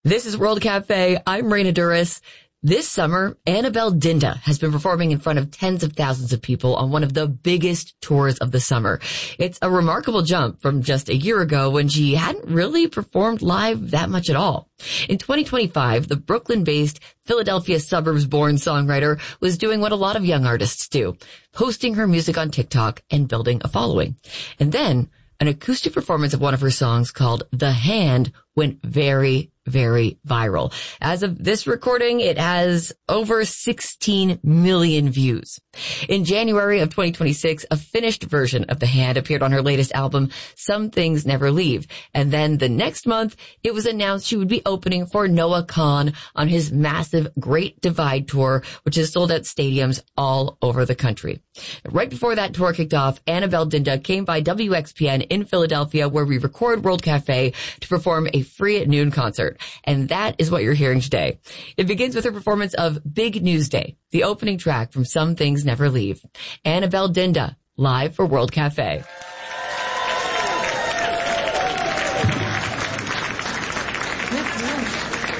This is World Cafe. I'm Raina Duras. This summer, Annabelle Dinda has been performing in front of tens of thousands of people on one of the biggest tours of the summer. It's a remarkable jump from just a year ago when she hadn't really performed live that much at all. In 2025, the Brooklyn-based, Philadelphia suburbs-born songwriter was doing what a lot of young artists do, posting her music on TikTok and building a following. And then, an acoustic performance of one of her songs called The Hand went very viral. As of this recording, it has over 16 million views. In January of 2026, a finished version of The Hand appeared on her latest album, Some Things Never Leave. And then the next month, it was announced she would be opening for Noah Kahan on his massive Great Divide tour, which has sold out stadiums all over the country. Right before that tour kicked off, Annabelle Dinda came by WXPN in Philadelphia, where we record World Cafe, to perform a free at noon concert. And that is what you're hearing today. It begins with her performance of Big News Day, the opening track from Some Things Never Leave. Annabelle Dinda, live for World Cafe.